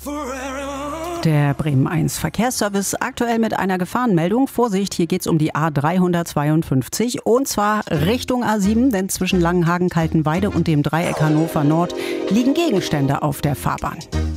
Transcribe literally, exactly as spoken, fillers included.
Der Bremen eins Verkehrsservice aktuell mit einer Gefahrenmeldung. Vorsicht, hier geht's um die A dreihundertzweiundfünfzig und zwar Richtung A sieben, denn zwischen Langenhagen-Kaltenweide und dem Dreieck Hannover Nord liegen Gegenstände auf der Fahrbahn.